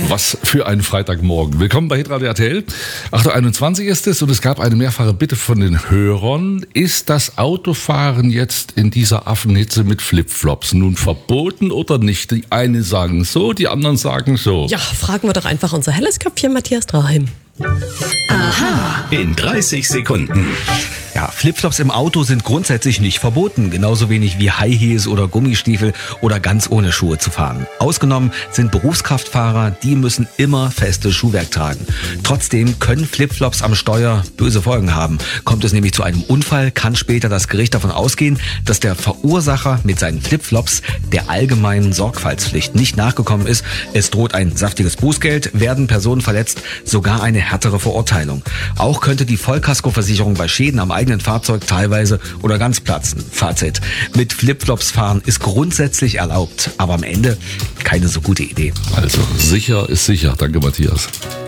Was für ein Freitagmorgen. Willkommen bei Hitradio RTL. 8.21 Uhr ist es und es gab eine mehrfache Bitte von den Hörern. Ist das Autofahren jetzt in dieser Affenhitze mit Flipflops nun verboten oder nicht? Die einen sagen so, die anderen sagen so. Ja, fragen wir doch einfach unser helles Köpfchen Matthias Draheim. Aha. In 30 Sekunden. Ja, Flipflops im Auto sind grundsätzlich nicht verboten, genauso wenig wie High Heels oder Gummistiefel oder ganz ohne Schuhe zu fahren. Ausgenommen sind Berufskraftfahrer, die müssen immer festes Schuhwerk tragen. Trotzdem können Flipflops am Steuer böse Folgen haben. Kommt es nämlich zu einem Unfall, kann später das Gericht davon ausgehen, dass der Verursacher mit seinen Flipflops der allgemeinen Sorgfaltspflicht nicht nachgekommen ist. Es droht ein saftiges Bußgeld, werden Personen verletzt, sogar eine härtere Verurteilung. Auch könnte die Vollkaskoversicherung bei Schäden am eigenen Fahrzeug teilweise oder ganz platzen. Fazit: Mit Flipflops fahren ist grundsätzlich erlaubt, aber am Ende keine so gute Idee. Also sicher ist sicher. Danke, Matthias.